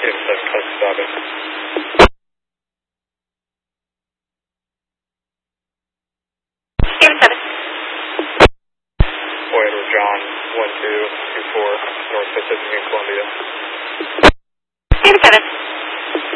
7, code stopping. Edward John 1224, North Pacific in Columbia. 7.